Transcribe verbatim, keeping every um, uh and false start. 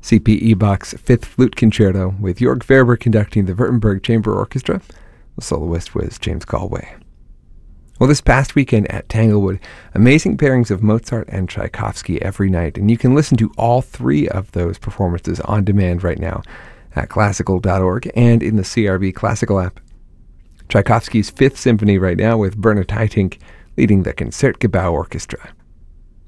C P E Bach's Fifth Flute Concerto, with Jörg Werber conducting the Württemberg Chamber Orchestra. The soloist was James Galway. Well, this past weekend at Tanglewood, amazing pairings of Mozart and Tchaikovsky every night, and you can listen to all three of those performances on demand right now at classical dot org and in the C R V Classical app. Tchaikovsky's Fifth Symphony right now with Bernard Haitink leading the Concertgebouw Orchestra.